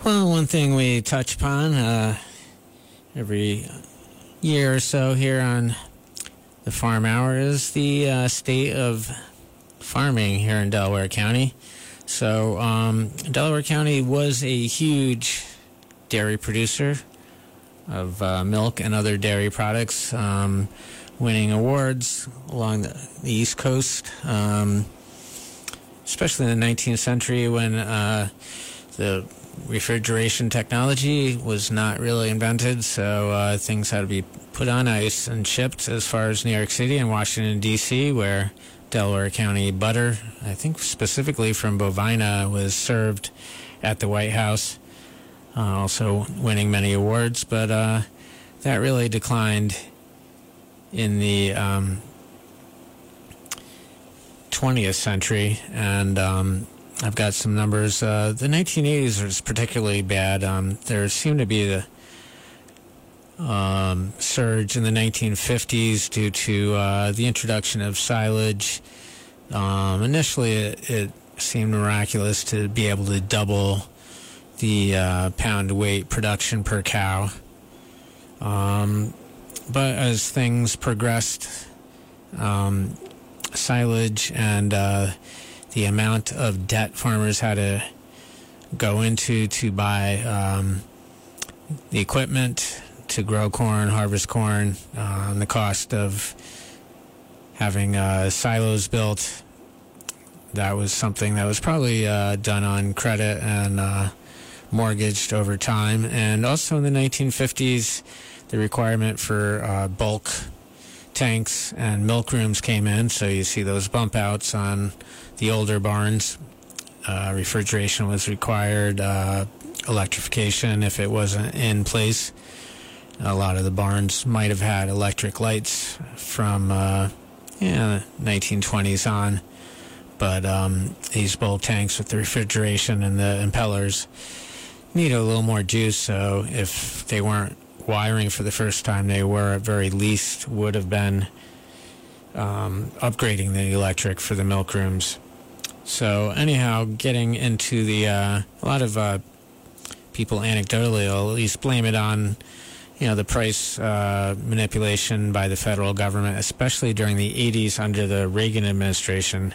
Well, one thing we touch upon every year or so here on the Farm Hour is the state of farming here in Delaware County. So Delaware County was a huge dairy producer of milk and other dairy products, winning awards along the East Coast, especially in the 19th century when the refrigeration technology was not really invented, so things had to be put on ice and shipped as far as New York City and Washington, D.C., where Delaware County butter, I think specifically from bovina, was served at the White House, also winning many awards, but that really declined in the 20th century, and I've got some numbers. The 1980s was particularly bad. There seemed to be the surge in the 1950s due to the introduction of silage. Initially, it seemed miraculous to be able to double the pound weight production per cow. But as things progressed, silage and the amount of debt farmers had to go into to buy the equipment to grow corn, harvest corn, the cost of having silos built, that was something that was probably done on credit and mortgaged over time. And also in the 1950s, the requirement for bulk tanks and milk rooms came in, so you see those bump outs on the older barns. Refrigeration was required, electrification if it wasn't in place. A lot of the barns might have had electric lights from 1920s on, but these bulk tanks with the refrigeration and the impellers need a little more juice, so if they weren't wiring for the first time, they were at very least would have been upgrading the electric for the milk rooms. So anyhow, getting into the a lot of people anecdotally will at least blame it on the price manipulation by the federal government, especially during the 80s under the Reagan administration.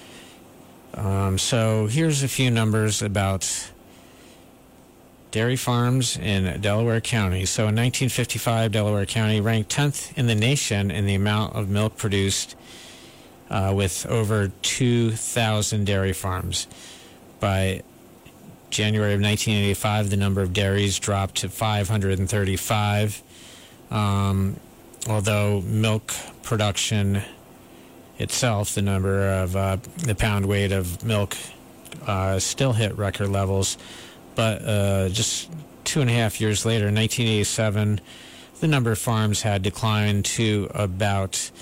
So here's a few numbers about dairy farms in Delaware County. So in 1955, Delaware County ranked 10th in the nation in the amount of milk produced, with over 2,000 dairy farms. By January of 1985, the number of dairies dropped to 535, although milk production itself, the number of the pound weight of milk, still hit record levels. But just 2.5 years later, in 1987, the number of farms had declined to about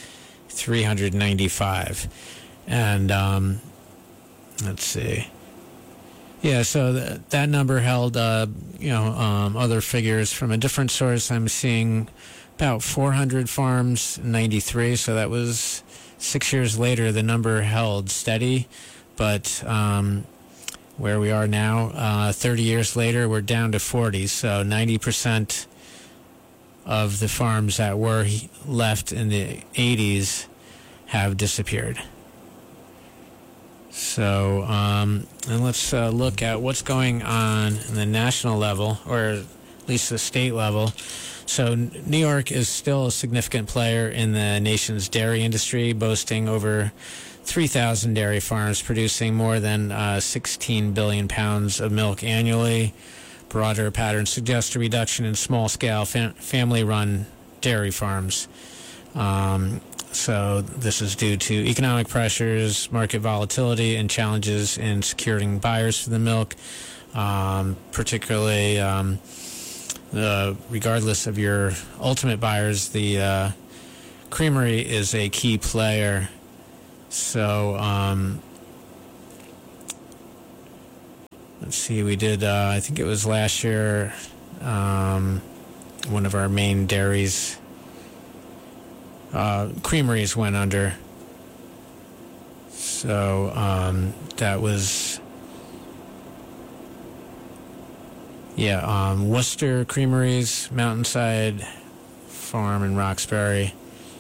395. And let's see. Yeah, so that number held, other figures from a different source. I'm seeing about 400 farms in 93, so that was 6 years later. The number held steady, but where we are now, 30 years later, we're down to 40. So 90% of the farms that were left in the 80s have disappeared. So, and let's look at what's going on in the national level, or at least the state level. So New York is still a significant player in the nation's dairy industry, boasting over 3,000 dairy farms producing more than 16 billion pounds of milk annually. Broader patterns suggest a reduction in small-scale family-run dairy farms. So this is due to economic pressures, market volatility, and challenges in securing buyers for the milk, particularly regardless of your ultimate buyers, the creamery is a key player. So, let's see, we did, I think it was last year, one of our main dairies, creameries went under. So, that was Worcester Creameries, Mountainside Farm in Roxbury.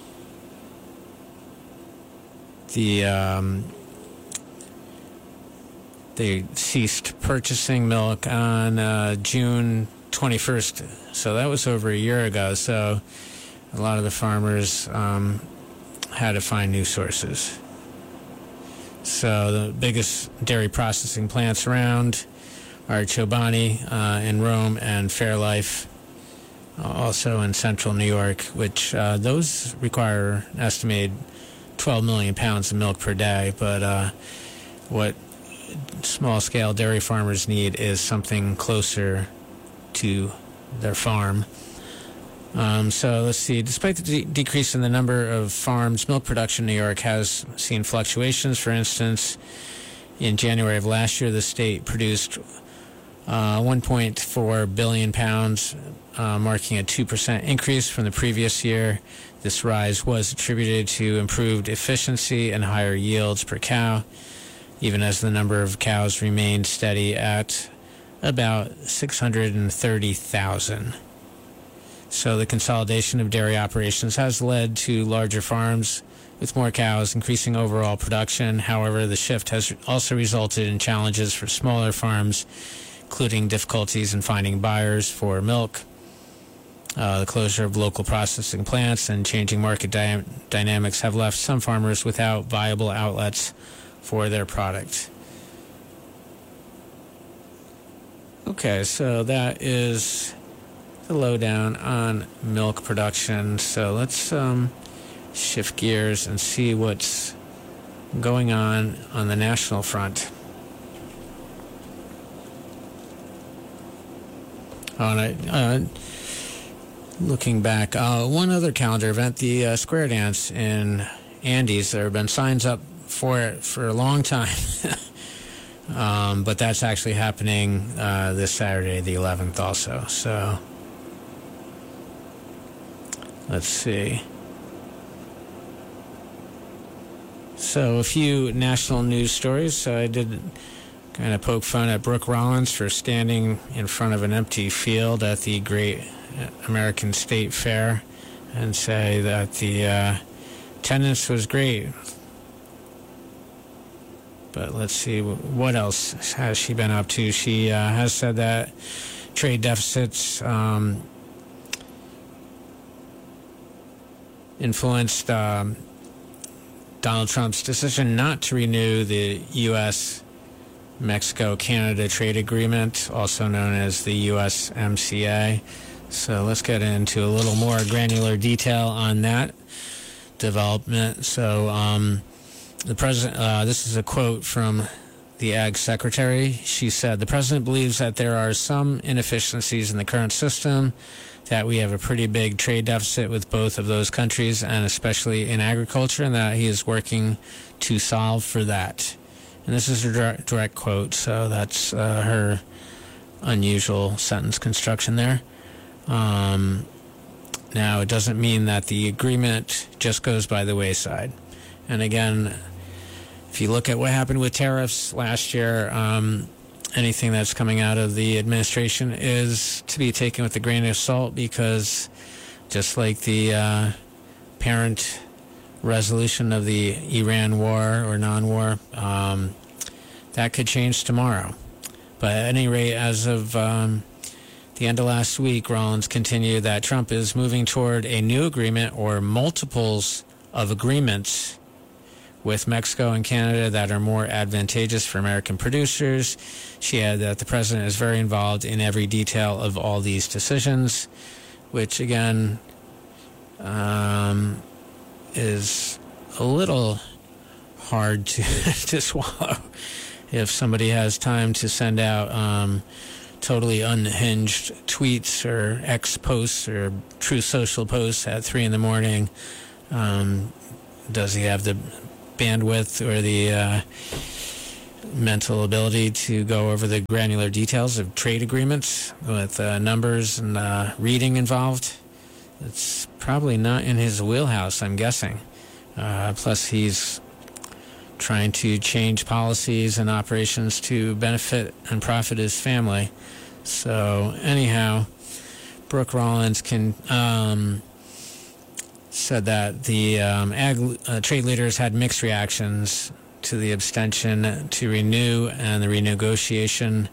They ceased purchasing milk on June 21st, so that was over a year ago. So a lot of the farmers had to find new sources. So the biggest dairy processing plants around are Chobani in Rome and Fairlife, also in central New York, which those require an estimated 12 million pounds of milk per day. But what small-scale dairy farmers need is something closer to their farm. So let's see. Despite the decrease in the number of farms, milk production in New York has seen fluctuations. For instance, in January of last year, the state produced 1.4 billion pounds, marking a 2% increase from the previous year. This rise was attributed to improved efficiency and higher yields per cow, even as the number of cows remained steady at about 630,000. So the consolidation of dairy operations has led to larger farms with more cows, increasing overall production. However, the shift has also resulted in challenges for smaller farms, including difficulties in finding buyers for milk. The closure of local processing plants and changing market dynamics have left some farmers without viable outlets for their product. Okay, so that is the lowdown on milk production. So let's shift gears and see what's going on the national front. Looking back, one other calendar event, the Square Dance in Andes. There have been signs up for it for a long time. But that's actually happening this Saturday, the 11th also. So let's see. So a few national news stories. So I did kind of poke fun at Brooke Rollins for standing in front of an empty field at the Great American State Fair and say that the attendance was great. But let's see, what else has she been up to? She has said that trade deficits influenced Donald Trump's decision not to renew the U.S. Mexico-Canada trade agreement, also known as the USMCA. So let's get into a little more granular detail on that development. So the president, this is a quote from the Ag Secretary. She said, "The president believes that there are some inefficiencies in the current system, that we have a pretty big trade deficit with both of those countries, and especially in agriculture, and that he is working to solve for that." And this is a direct quote, so that's her unusual sentence construction there. Now, it doesn't mean that the agreement just goes by the wayside. And again, if you look at what happened with tariffs last year, anything that's coming out of the administration is to be taken with a grain of salt, because just like the parent resolution of the Iran war or non-war, that could change tomorrow. But at any rate, as of the end of last week, Rollins continued that Trump is moving toward a new agreement or multiples of agreements with Mexico and Canada that are more advantageous for American producers. She added that the president is very involved in every detail of all these decisions, which again is a little hard to to swallow if somebody has time to send out totally unhinged tweets or X posts or Truth Social posts at 3 a.m. Does he have the bandwidth or the mental ability to go over the granular details of trade agreements with numbers and reading involved? It's probably not in his wheelhouse, I'm guessing. Plus, he's trying to change policies and operations to benefit and profit his family. So anyhow, Brooke Rollins said that the ag trade leaders had mixed reactions to the abstention to renew and the renegotiation.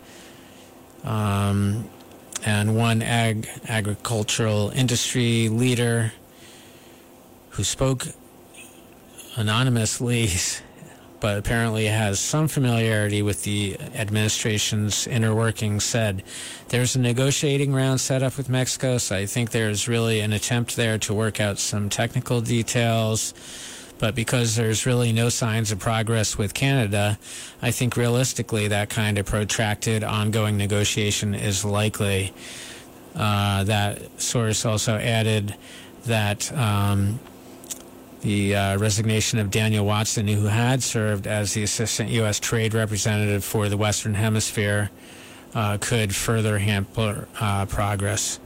And one agricultural industry leader who spoke anonymously, but apparently has some familiarity with the administration's inner workings, said there's a negotiating round set up with Mexico, so I think there's really an attempt there to work out some technical details. But because there's really no signs of progress with Canada, I think realistically that kind of protracted ongoing negotiation is likely. That source also added that the resignation of Daniel Watson, who had served as the Assistant U.S. Trade Representative for the Western Hemisphere, could further hamper progress.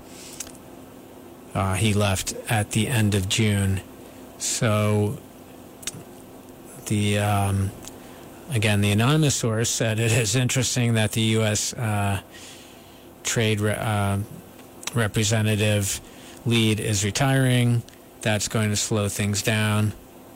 He left at the end of June. So the anonymous source said it is interesting that the U.S. Trade Representative lead is retiring. That's going to slow things down.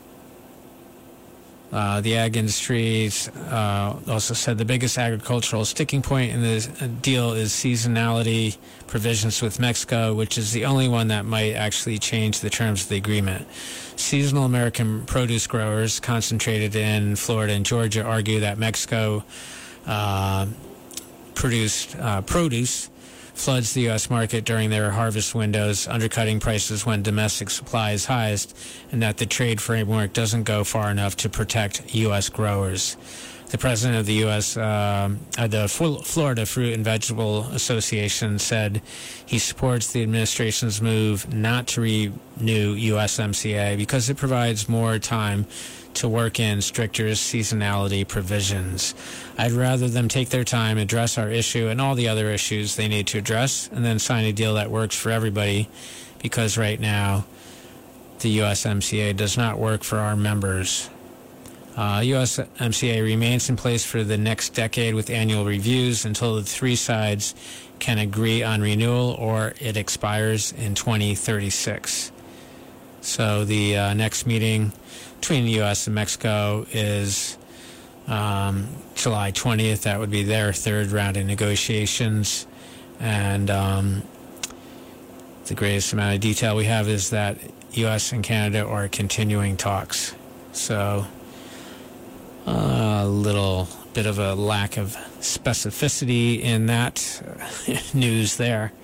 The ag industries also said the biggest agricultural sticking point in this deal is seasonality provisions with Mexico, which is the only one that might actually change the terms of the agreement. Seasonal American produce growers concentrated in Florida and Georgia argue that Mexico produced produce floods the U.S. market during their harvest windows, undercutting prices when domestic supply is highest, and that the trade framework doesn't go far enough to protect U.S. growers. The president of the the Florida Fruit and Vegetable Association said he supports the administration's move not to renew USMCA because it provides more time to work in stricter seasonality provisions. I'd rather them take their time, address our issue and all the other issues they need to address, and then sign a deal that works for everybody, because right now the USMCA does not work for our members. USMCA remains in place for the next decade with annual reviews until the three sides can agree on renewal, or it expires in 2036. So the next meeting between the U.S. and Mexico is July 20th. That would be their third round of negotiations. And the greatest amount of detail we have is that U.S. and Canada are continuing talks. So a little bit of a lack of specificity in that news there.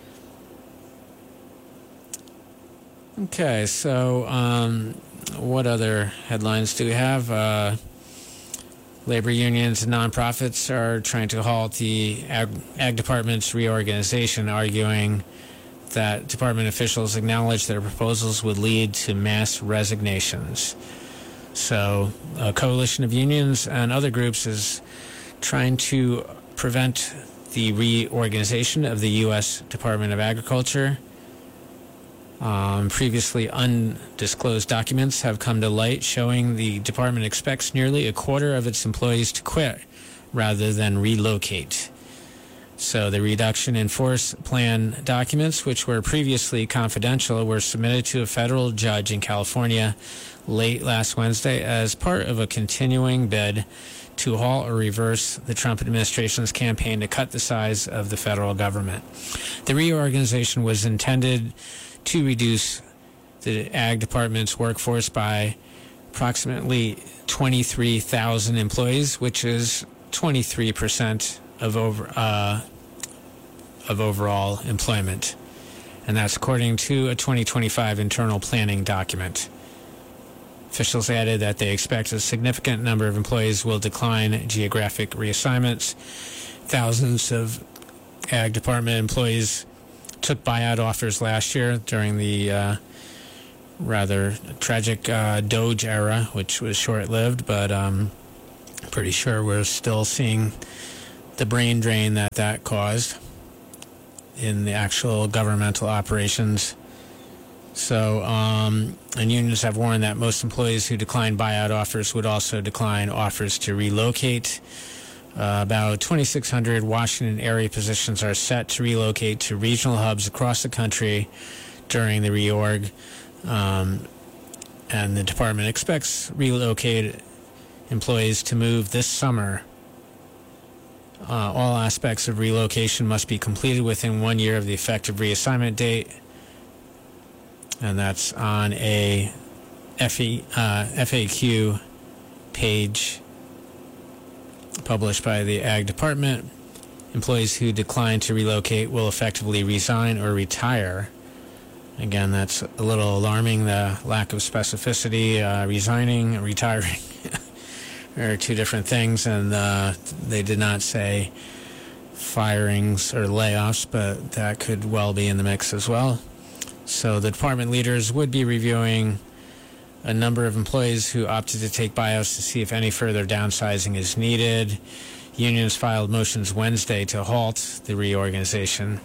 Okay, so what other headlines do we have? Labor unions and nonprofits are trying to halt the Ag Department's reorganization, arguing that department officials acknowledge their proposals would lead to mass resignations. So a coalition of unions and other groups is trying to prevent the reorganization of the U.S. Department of Agriculture. Previously undisclosed documents have come to light showing the department expects nearly a quarter of its employees to quit rather than relocate. So the reduction in force plan documents, which were previously confidential, were submitted to a federal judge in California late last Wednesday as part of a continuing bid to halt or reverse the Trump administration's campaign to cut the size of the federal government. The reorganization was intended to reduce the Ag Department's workforce by approximately 23,000 employees, which is 23% of overall employment. And that's according to a 2025 internal planning document. Officials added that they expect a significant number of employees will decline geographic reassignments. Thousands of Ag Department employees took buyout offers last year during the rather tragic Doge era, which was short-lived, but pretty sure we're still seeing the brain drain that caused in the actual governmental operations. So, and unions have warned that most employees who decline buyout offers would also decline offers to relocate. About 2,600 Washington area positions are set to relocate to regional hubs across the country during the reorg. And the department expects relocated employees to move this summer. All aspects of relocation must be completed within 1 year of the effective reassignment date. And that's on a FAQ page published by the Ag Department. Employees who decline to relocate will effectively resign or retire. Again, that's a little alarming, the lack of specificity. Resigning and retiring are two different things, and they did not say firings or layoffs, but that could well be in the mix as well. So the department leaders would be reviewing a number of employees who opted to take buyouts to see if any further downsizing is needed. Unions filed motions Wednesday to halt the reorganization.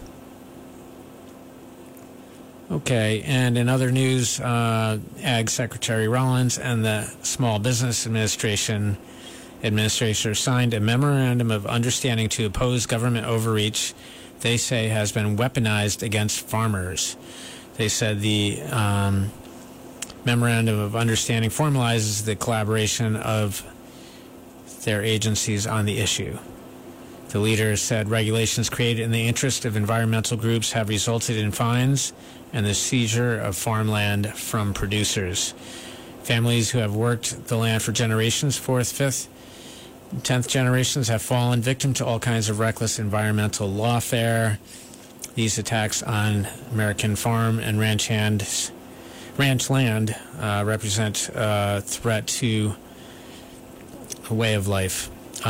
Okay, and in other news, Ag Secretary Rollins and the Small Business Administration signed a memorandum of understanding to oppose government overreach they say has been weaponized against farmers. They said the memorandum of understanding formalizes the collaboration of their agencies on the issue. The leaders said regulations created in the interest of environmental groups have resulted in fines and the seizure of farmland from producers. Families who have worked the land for generations, 4th, 5th, 10th generations, have fallen victim to all kinds of reckless environmental lawfare. These attacks on American farm and ranch land represent a threat to a way of life.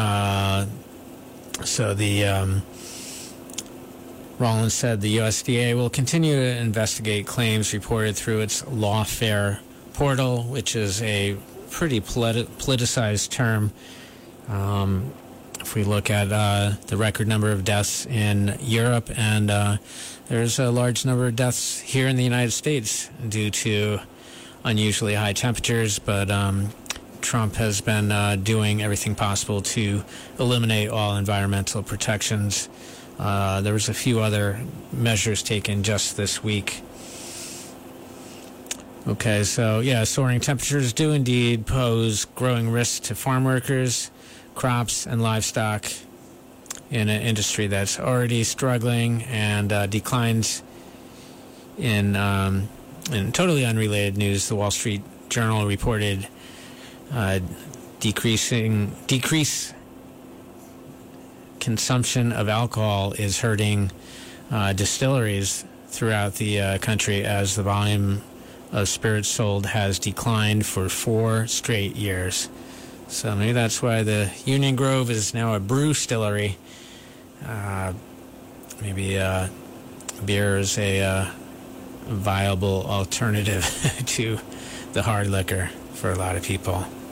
So the Rollins said the USDA will continue to investigate claims reported through its lawfare portal, which is a pretty politicized term. If we look at the record number of deaths in Europe, and there's a large number of deaths here in the United States due to unusually high temperatures, but Trump has been doing everything possible to eliminate all environmental protections. There was a few other measures taken just this week. Okay, so yeah, soaring temperatures do indeed pose growing risks to farm workers, crops, and livestock in an industry that's already struggling, and declines in totally unrelated news. The Wall Street Journal reported decrease consumption of alcohol is hurting distilleries throughout the country, as the volume of spirits sold has declined for 4 straight years. So maybe that's why the Union Grove is now a brew-stillery. Maybe beer is a viable alternative to the hard liquor for a lot of people.